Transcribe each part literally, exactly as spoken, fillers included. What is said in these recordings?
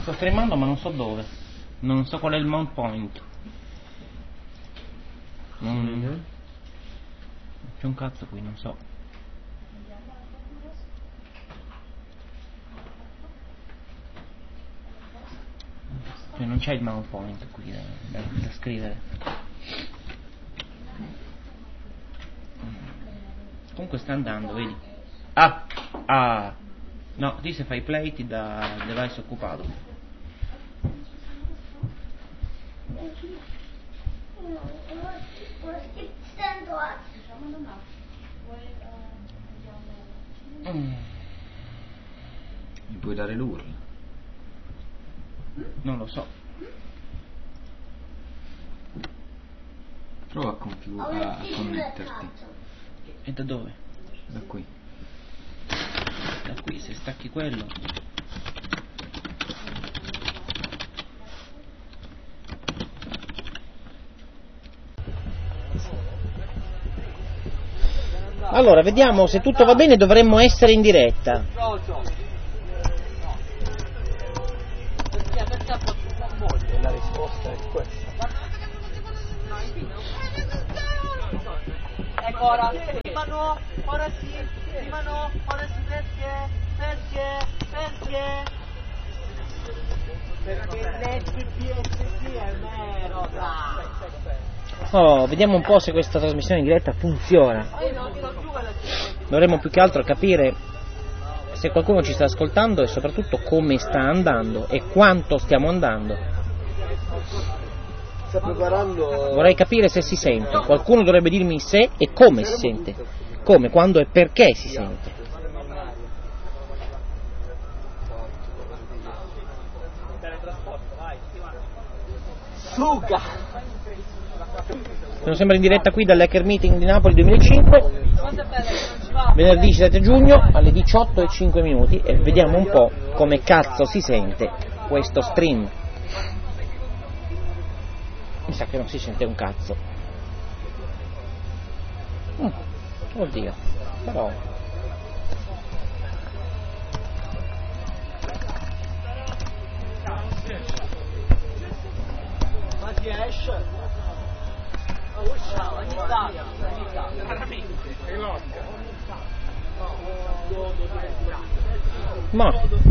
Sto streamando ma non so dove. Non so qual è il mount point. Non... C'è un cazzo qui, non so. Cioè non c'è il mount point qui da, da, da scrivere. Comunque sta andando, vedi? Ah! Ah! No, lì se fai play ti dà device occupato. Mm. Mi puoi dare l'U R L? Non lo so. Prova a configurare, a connetterti. E da dove? Da qui. Da qui, se stacchi quello. Allora, vediamo se tutto va bene, dovremmo essere in diretta. La risposta è questa. Ecco ora, prima no, ora sì, prima no, ora sì, perché, perché, perché? Perché l'F P S P è vero, dai. Oh, vediamo un po' se questa trasmissione in diretta funziona. Dovremmo più che altro capire se qualcuno ci sta ascoltando e soprattutto come sta andando e quanto stiamo andando. Sta preparando... Vorrei capire se si sente. Qualcuno dovrebbe dirmi se e come si sente. Come, quando e perché si sente. Suga! Sono sempre in diretta qui dall'Hacker Meeting di Napoli duemilacinque, venerdì sette giugno alle diciotto e cinque minuti, e vediamo un po' come cazzo si sente questo stream. Mi sa che non si sente un cazzo. Mm, oddio, però... Ma si esce? Ogni tanto, ogni tanto. Ma...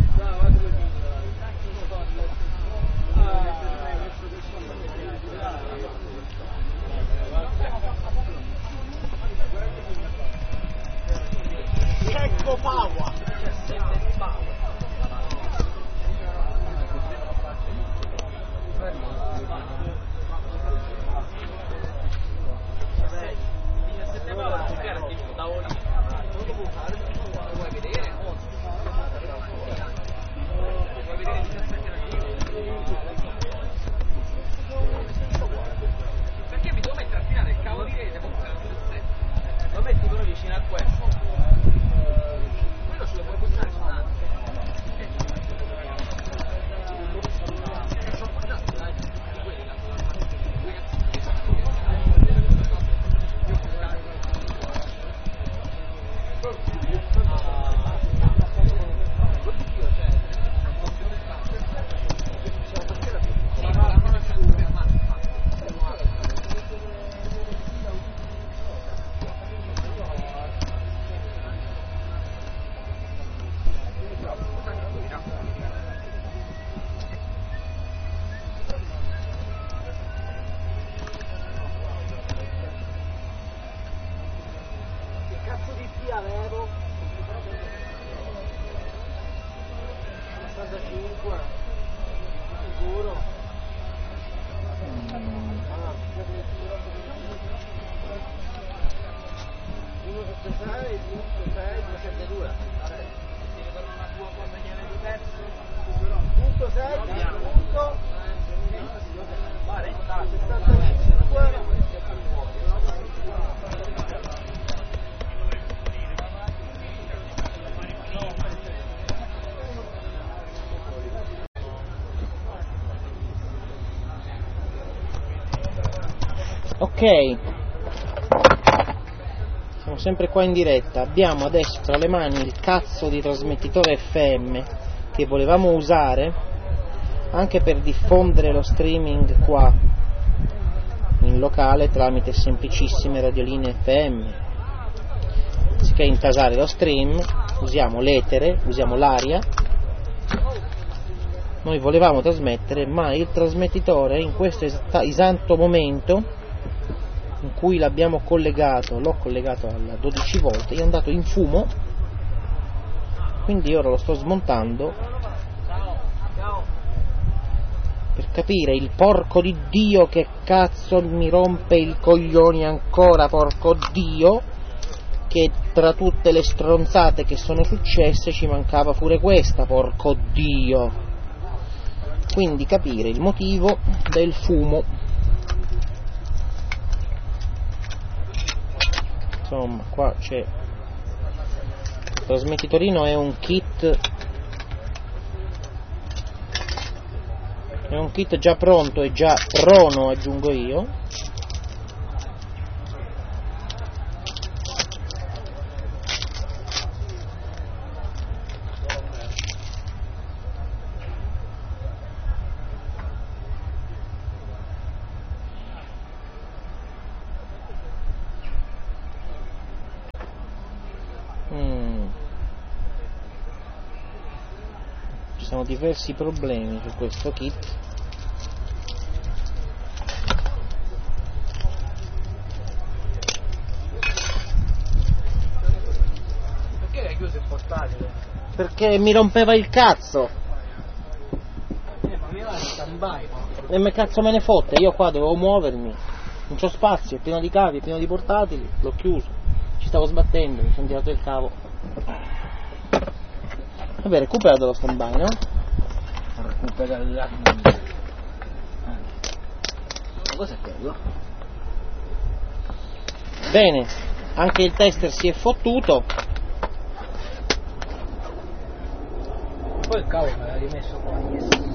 Ecco Paua! Perché mi devo mettere a fine del cavolo di rete? Lo metti però vicino a questo. Quello ce lo puoi buttare su un altro. Ok, siamo sempre qua in diretta. Abbiamo adesso tra le mani il cazzo di trasmettitore F M che volevamo usare anche per diffondere lo streaming qua in locale tramite semplicissime radioline F M. Anziché intasare lo stream, usiamo l'etere, usiamo l'aria. Noi volevamo trasmettere, ma il trasmettitore in questo esatto momento in cui l'abbiamo collegato, l'ho collegato a dodici volt, è andato in fumo, quindi ora lo sto smontando per capire il porco di Dio che cazzo mi rompe i coglioni ancora, porco Dio, che tra tutte le stronzate che sono successe ci mancava pure questa, porco Dio. Quindi capire il motivo del fumo. Insomma, qua c'è il trasmettitorino, è un kit è un kit già pronto e già prono, aggiungo io. Mm. Ci sono diversi problemi su questo kit. Perché hai chiuso il portatile? Perché mi rompeva il cazzo. Eh, ma mi va in stand-by. E me cazzo me ne fotte, io qua dovevo muovermi, non c'ho spazio, è pieno di cavi, è pieno di portatili, l'ho chiuso, ci stavo sbattendo, mi sono tirato il cavo. Vabbè, recupera dallo stand-by, no? Recupera l'armonia. Ma cos'è quello? Bene, anche il tester si è fottuto. Poi il cavo me l'ha rimesso qua.